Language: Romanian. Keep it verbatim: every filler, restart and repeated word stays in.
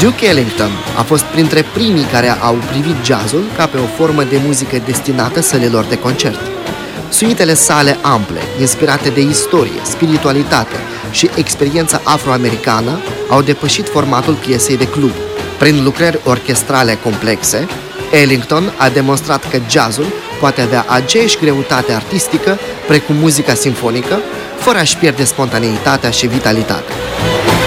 Duke Ellington a fost printre primii care au privit jazzul ca pe o formă de muzică destinată sălilor de concert. Suitele sale ample, inspirate de istorie, spiritualitate și experiența afroamericană, au depășit formatul piesei de club. Prin lucrări orchestrale complexe, Ellington a demonstrat că jazzul poate avea aceeași greutate artistică precum muzica simfonică, fără a-și pierde spontaneitatea și vitalitatea.